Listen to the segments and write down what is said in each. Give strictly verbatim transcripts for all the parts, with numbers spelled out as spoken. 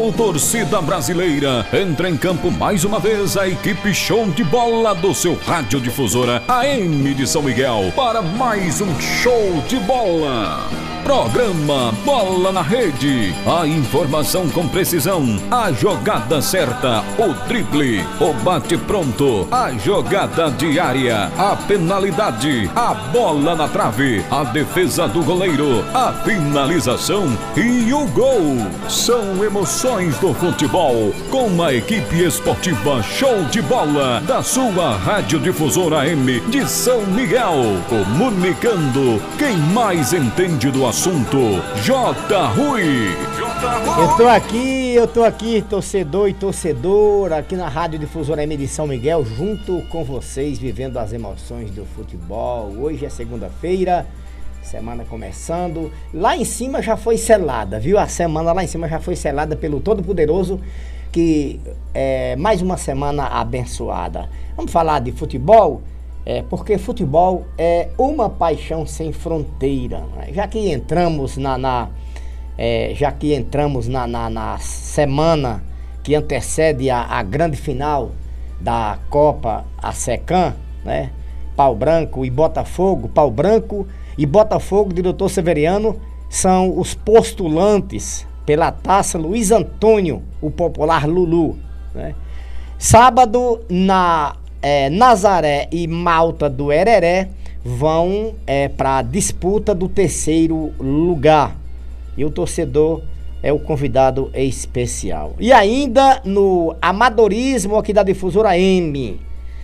Alô, torcida brasileira, entra em campo mais uma vez a equipe show de bola do seu radiodifusora A M de São Miguel para mais um show de bola. Programa Bola na Rede. A informação com precisão, a jogada certa, o drible, o bate pronto, a jogada diária, a penalidade, a bola na trave, a defesa do goleiro, a finalização e o gol. São emoções do futebol com a equipe esportiva Show de Bola da sua radiodifusora A M de São Miguel. Comunicando quem mais entende do assunto. Assunto J. Rui. Eu tô aqui, eu tô aqui, torcedor e torcedora, aqui na Rádio Difusora A M de São Miguel, junto com vocês, vivendo as emoções do futebol. Hoje é segunda-feira, semana começando. Lá em cima já foi selada, viu? A semana lá em cima já foi selada pelo Todo-Poderoso, que é mais uma semana abençoada. Vamos falar de futebol? É, porque futebol é uma paixão sem fronteira, né? Já que entramos na, na é, já que entramos na, na, na semana que antecede a, a grande final da Copa a Secam, né? Pau Branco e Botafogo, Pau Branco e Botafogo de doutor Severiano são os postulantes pela taça Luiz Antônio, o popular Lulu, né? Sábado na É, Nazaré e Malta do Hereré vão é, para a disputa do terceiro lugar. E o torcedor é o convidado especial. E ainda no amadorismo aqui da Difusora M,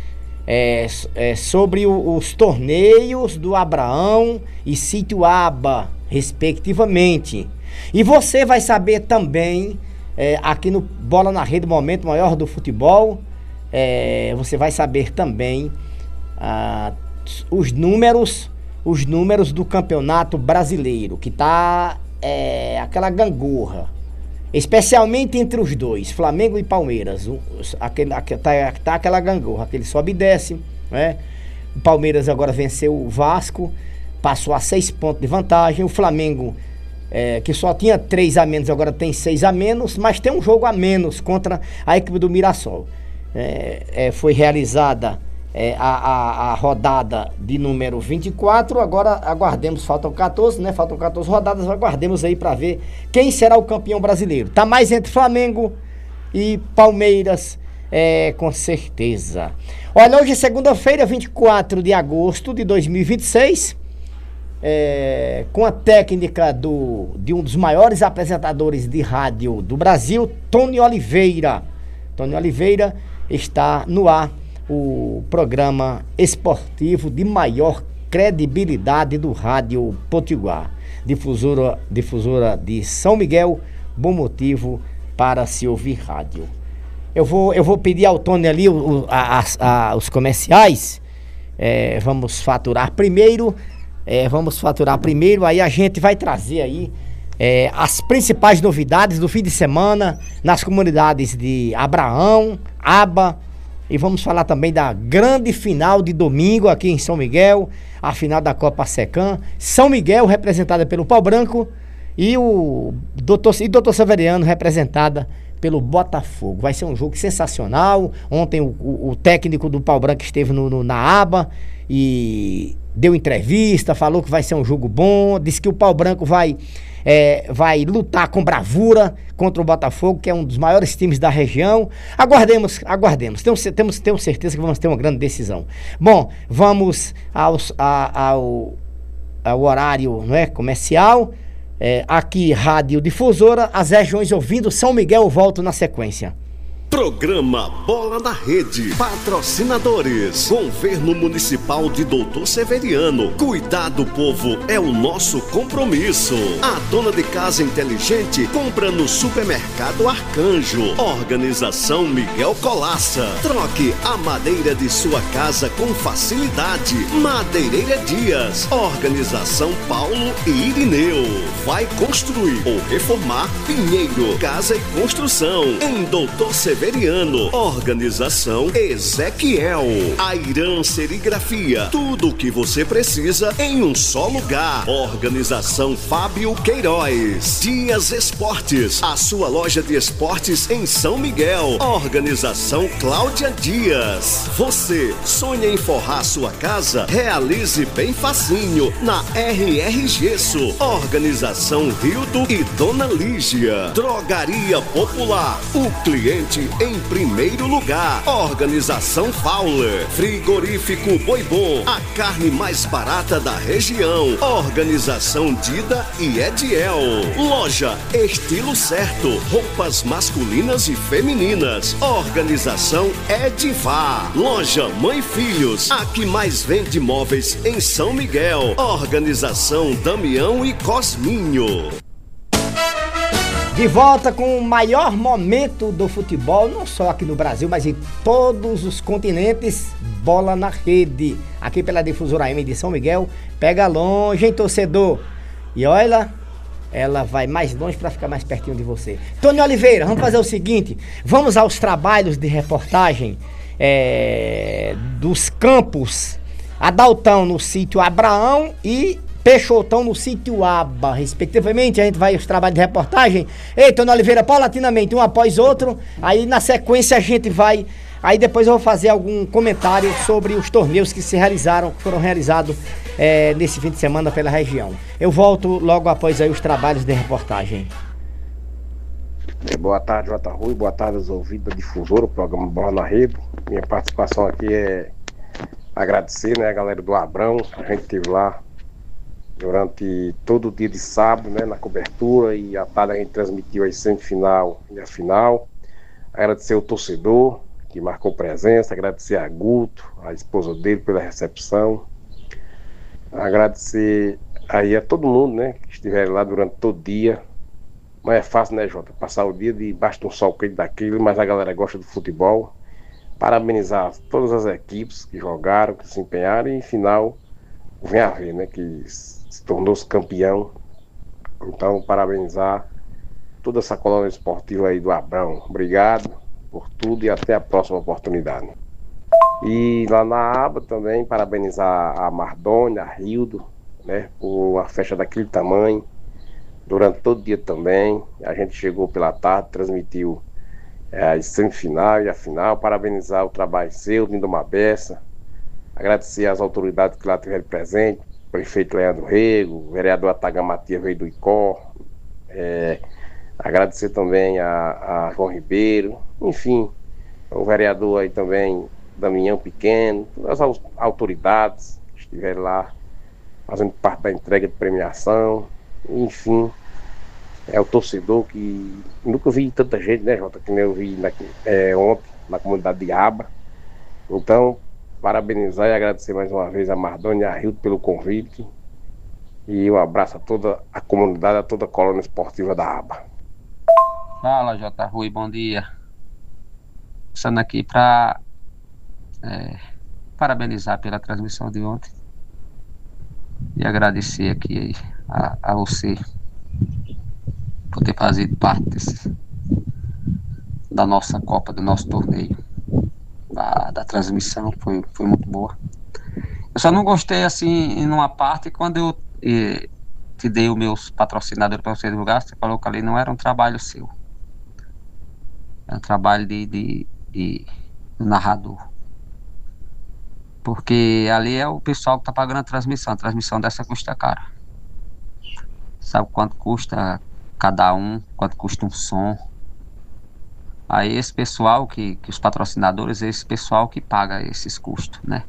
é, é, sobre o, os torneios do Abraão e Sítio Aba, respectivamente. E você vai saber também, é, aqui no Bola na Rede, momento maior do futebol, É, você vai saber também ah, os números os números do campeonato brasileiro, que tá é, aquela gangorra, especialmente entre os dois, Flamengo e Palmeiras. O, aquele, aquele, tá, tá aquela gangorra, aquele sobe e desce, né? O Palmeiras agora venceu o Vasco, passou a seis pontos de vantagem. O Flamengo, é, que só tinha três a menos, agora tem seis a menos, mas tem um jogo a menos contra a equipe do Mirassol. É, é, foi realizada é, a, a, a rodada de número vinte e quatro, agora aguardemos, faltam quatorze, né? Faltam quatorze rodadas, aguardemos aí para ver quem será o campeão brasileiro. Tá mais entre Flamengo e Palmeiras, é, com certeza. Olha, hoje é segunda-feira, vinte e quatro de agosto de dois mil e vinte e seis, é, com a técnica do, de um dos maiores apresentadores de rádio do Brasil, Tony Oliveira. Tony Oliveira está no ar o programa esportivo de maior credibilidade do Rádio Potiguar, difusora, difusora de São Miguel, bom motivo para se ouvir rádio. Eu vou, eu vou pedir ao Tony ali o, o, a, a, os comerciais, é, vamos faturar primeiro, é, vamos faturar primeiro, aí a gente vai trazer aí É, as principais novidades do fim de semana nas comunidades de Abraão, Aba, e vamos falar também da grande final de domingo aqui em São Miguel, a final da Copa Secam, São Miguel representada pelo Pau Branco e o doutor, e doutor Severiano representada pelo Botafogo. Vai ser um jogo sensacional. Ontem o, o, o técnico do Pau Branco esteve no, no, na Aba e deu entrevista, falou que vai ser um jogo bom, disse que o Pau Branco vai É, vai lutar com bravura contra o Botafogo, que é um dos maiores times da região. Aguardemos, aguardemos. Temos, temos, temos certeza que vamos ter uma grande decisão. Bom, vamos aos, a, ao, ao horário, não é, comercial. É, aqui, Rádio Difusora, as regiões ouvindo São Miguel, eu volto na sequência. Programa Bola na Rede. Patrocinadores: Governo Municipal de doutor Severiano. Cuidar do povo é o nosso compromisso. A dona de casa inteligente compra no supermercado Arcanjo. Organização Miguel Colaça. Troque a madeira de sua casa com facilidade. Madeireira Dias. Organização Paulo e Irineu. Vai construir ou reformar? Pinheiro Casa e Construção. Em doutor Severiano Severiano. Organização Ezequiel. Airan Serigrafia. Tudo o que você precisa em um só lugar. Organização Fábio Queiroz. Dias Esportes. A sua loja de esportes em São Miguel. Organização Cláudia Dias. Você sonha em forrar sua casa? Realize bem facinho na R R Gesso. Organização Rildo e Dona Lígia. Drogaria Popular. O cliente em primeiro lugar. Organização Fowler. Frigorífico Boi Bom. A carne mais barata da região. Organização Dida e Ediel. Loja Estilo Certo. Roupas masculinas e femininas. Organização Edivar. Loja Mãe e Filhos. A que mais vende móveis em São Miguel. Organização Damião e Cosminho. De volta com o maior momento do futebol, não só aqui no Brasil, mas em todos os continentes. Bola na Rede, aqui pela Difusora A M de São Miguel. Pega longe, hein, torcedor? E olha, ela vai mais longe para ficar mais pertinho de você. Tony Oliveira, vamos fazer o seguinte, vamos aos trabalhos de reportagem é, dos campos Adaltão no sítio Abraão e Peixotão no sítio Aba, respectivamente. A gente vai aos trabalhos de reportagem. Ei, Tony Oliveira, paulatinamente, um após outro. Aí na sequência a gente vai. Aí depois eu vou fazer algum comentário sobre os torneios que se realizaram, que foram realizados é, nesse fim de semana pela região. Eu volto logo após aí os trabalhos de reportagem. É, boa tarde, Jota Rui. Boa tarde aos ouvintes da Difusora, o programa Bola na Rede. Minha participação aqui é agradecer, né, a galera do Abrão. A gente esteve lá durante todo o dia de sábado, né, na cobertura, e à tarde a gente transmitiu a semifinal e a final. Agradecer o torcedor que marcou presença, agradecer a Guto, a esposa dele, pela recepção. Agradecer aí a todo mundo, né, que estiveram lá durante todo o dia. Não é fácil, né, Jota, passar o dia debaixo de um sol quente daquele, mas a galera gosta do futebol. Parabenizar todas as equipes que jogaram, que se empenharam, e em final, vem a ver, né, que se tornou-se campeão. Então, parabenizar toda essa colônia esportiva aí do Abrão. Obrigado por tudo e até a próxima oportunidade. E lá na Aba também, parabenizar a Mardônia, a Rildo, né, por uma festa daquele tamanho. Durante todo o dia também, a gente chegou pela tarde, transmitiu é, a semifinal e a final. Parabenizar o trabalho seu, Lindo Mabessa. Agradecer às autoridades que lá estiveram presentes, o prefeito Leandro Rego, o vereador Ataga Matias veio do I C O R, é, agradecer também a, a João Ribeiro, enfim, o vereador aí também, Damião Pequeno, todas as autoridades que estiveram lá fazendo parte da entrega de premiação, enfim, é o torcedor que nunca vi tanta gente, né, Jota, que nem eu vi na, é, ontem na comunidade de Aba. Então, parabenizar e agradecer mais uma vez a Mardônia e a Rildo pelo convite. E um abraço a toda a comunidade, a toda a colônia esportiva da Aba. Fala, Jota Rui, bom dia. Passando aqui para é, parabenizar pela transmissão de ontem. E agradecer aqui a, a você por ter fazido parte desse, da nossa Copa, do nosso torneio. Da, da transmissão, foi, foi muito boa. Eu só não gostei assim em uma parte quando eu eh, te dei os meus patrocinadores para você divulgar. Você falou que ali não era um trabalho seu, era um trabalho de, de, de narrador, porque ali é o pessoal que está pagando a transmissão. A transmissão dessa custa caro. Sabe quanto custa cada um, quanto custa um som? Aí esse pessoal, que, que os patrocinadores, é esse pessoal que paga esses custos, né?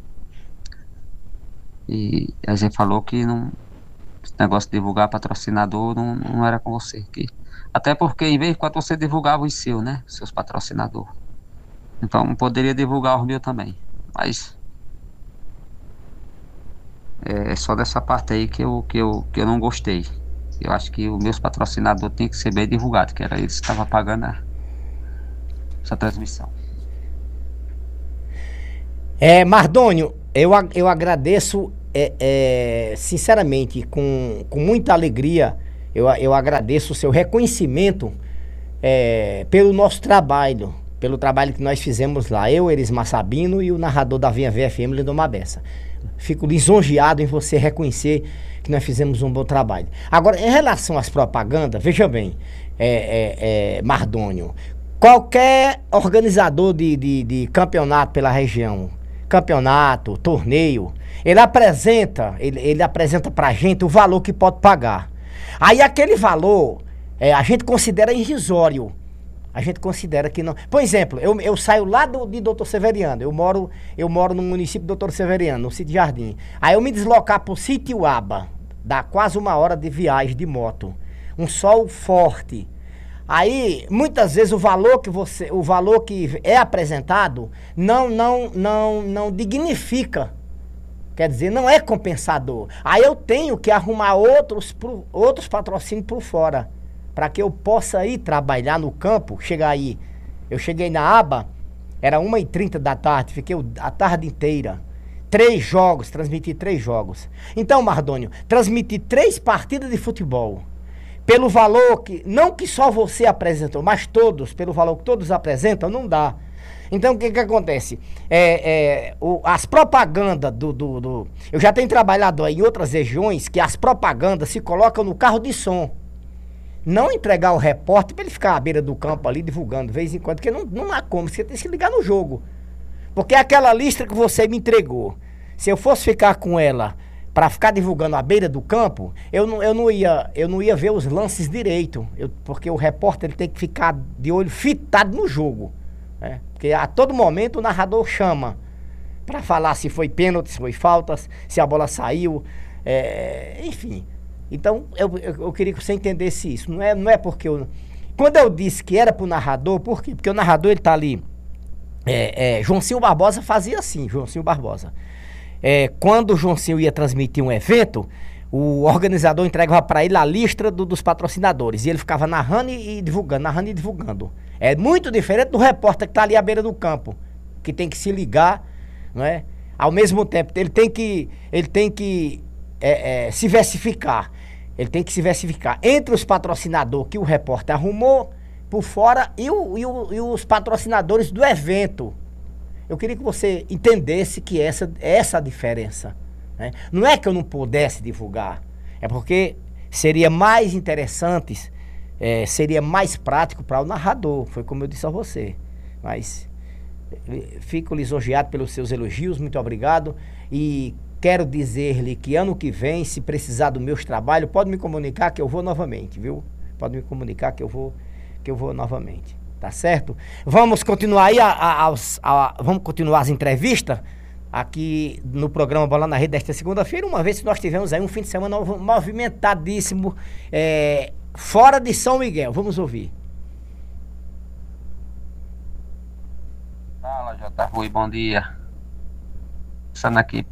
E a gente falou que não, esse negócio de divulgar patrocinador não, não era com você. Que, até porque em vez de quando você divulgava os seus, né? Seus patrocinadores. Então poderia divulgar os meus também. Mas é só dessa parte aí que eu, que eu, que eu não gostei. Eu acho que os meus patrocinadores tinham que ser bem divulgados, que era eles que estavam pagando a essa transmissão. É, Mardônio, eu, eu agradeço é, é, sinceramente, com, com muita alegria, eu, eu agradeço o seu reconhecimento é, pelo nosso trabalho pelo trabalho que nós fizemos lá. Eu, Erismar Sabino e o narrador da V V F M, Lindomar Bessa. Fico lisonjeado em você reconhecer que nós fizemos um bom trabalho. Agora, em relação às propagandas, veja bem, é, é, é, Mardônio, qualquer organizador de, de, de campeonato pela região, campeonato, torneio, ele apresenta, ele, ele apresenta pra gente o valor que pode pagar. Aí aquele valor, é, a gente considera irrisório. A gente considera que não... Por exemplo, eu, eu saio lá do, de Doutor Severiano, eu moro, eu moro no município de Doutor Severiano, no Sítio Jardim. Aí eu me deslocar pro Sítio Aba, dá quase uma hora de viagem de moto. Um sol forte. Aí, muitas vezes, o valor que você, o valor que é apresentado não, não, não, não dignifica. Quer dizer, não é compensador. Aí eu tenho que arrumar outros, pro, outros patrocínios por fora, para que eu possa ir trabalhar no campo, chegar aí. Eu cheguei na Aba, era uma e trinta da tarde, fiquei a tarde inteira. Três jogos, transmiti três jogos. Então, Mardônio, transmiti três partidas de futebol. Pelo valor que, não que só você apresentou, mas todos, pelo valor que todos apresentam, não dá. Então, o que que acontece? É, é, o, as propagandas do, do, do... Eu já tenho trabalhado aí em outras regiões que as propagandas se colocam no carro de som. Não entregar o repórter para ele ficar à beira do campo ali divulgando de vez em quando, porque não, não há como, você tem que se ligar no jogo. Porque aquela lista que você me entregou, se eu fosse ficar com ela para ficar divulgando à beira do campo, eu não, eu não, ia, eu não ia ver os lances direito, eu, porque o repórter ele tem que ficar de olho fitado no jogo. Né? Porque a todo momento o narrador chama para falar se foi pênalti, se foi faltas, se a bola saiu, é, enfim... Então, eu, eu, eu queria que você entendesse isso. Não é, não é porque eu... Quando eu disse que era pro narrador, por quê? Porque o narrador, ele tá ali... É, é, Joãozinho Barbosa fazia assim, Joãozinho Barbosa. É, quando o Joãozinho ia transmitir um evento, o organizador entregava para ele a lista do, dos patrocinadores. E ele ficava narrando e, e divulgando, narrando e divulgando. É muito diferente do repórter que tá ali à beira do campo, que tem que se ligar, não é? Ao mesmo tempo, ele tem que... Ele tem que é, é, se versificar. Ele tem que se versificar entre os patrocinadores que o repórter arrumou por fora e, o, e, o, e os patrocinadores do evento. Eu queria que você entendesse que essa é essa a diferença. Né? Não é que eu não pudesse divulgar, é porque seria mais interessante, é, seria mais prático para o narrador, foi como eu disse a você. Mas fico lisonjeado pelos seus elogios, muito obrigado. E quero dizer-lhe que ano que vem, se precisar dos meus trabalhos, pode me comunicar que eu vou novamente, viu? Pode me comunicar que eu vou, que eu vou novamente, tá certo? Vamos continuar aí, a, a, a, a, vamos continuar as entrevistas aqui no programa Bola na Rede desta segunda-feira, uma vez que nós tivemos aí um fim de semana movimentadíssimo, é, fora de São Miguel. Vamos ouvir. Fala, J. Rui, bom dia. Passando aqui.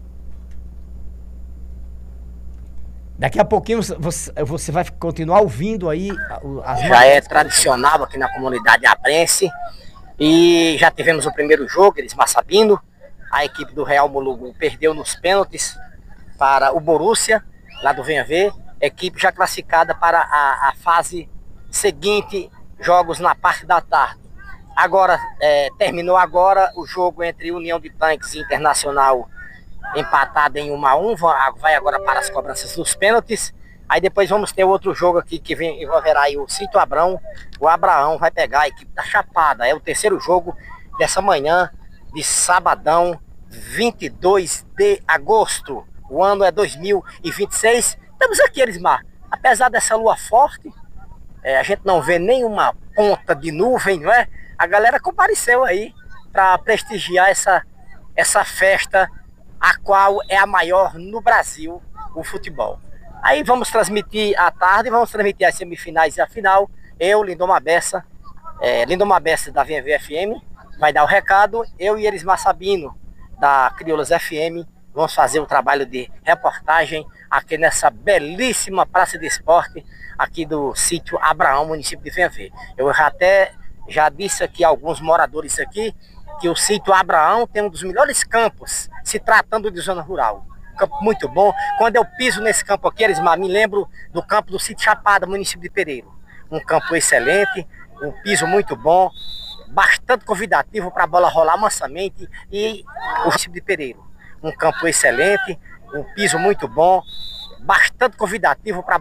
Daqui a pouquinho você, você vai continuar ouvindo aí as já é tradicional aqui na comunidade abrense. E já tivemos o primeiro jogo, Erismar Sabino. A equipe do Real Mulugu perdeu nos pênaltis para o Borussia, lá do Venha Ver. Equipe já classificada para a, a fase seguinte, jogos na parte da tarde. Agora, é, terminou agora o jogo entre União de Tanques e Internacional, empatado em um a um, vai agora para as cobranças dos pênaltis. Aí depois vamos ter outro jogo aqui que vem, envolverá aí o Sítio Abrão. O Abraão vai pegar a equipe da Chapada. É o terceiro jogo dessa manhã de sabadão, vinte e dois de agosto. O ano é dois mil e vinte e seis. Estamos aqui, Erismar. Apesar dessa lua forte, é, a gente não vê nenhuma ponta de nuvem, não é? A galera compareceu aí para prestigiar essa, essa festa, a qual é a maior no Brasil, o futebol. Aí vamos transmitir à tarde, vamos transmitir as semifinais e a final. Eu, Lindomar Bessa, é, Lindomar Bessa da V V F M, vai dar o recado. Eu e Erismar Sabino, da Crioulas F M, vamos fazer o trabalho de reportagem aqui nessa belíssima praça de esporte, aqui do Sítio Abraão, município de Venha Ver. Eu já até já disse aqui a alguns moradores aqui, que o Sítio Abraão tem um dos melhores campos, se tratando de zona rural. Campo muito bom. Quando eu piso nesse campo aqui, Erismar, me lembro do campo do Sítio Chapada, município de Pereiro. Um campo excelente, um piso muito bom, bastante convidativo para a bola rolar mansamente, e o município de Pereiro, um campo excelente, um piso muito bom, bastante convidativo para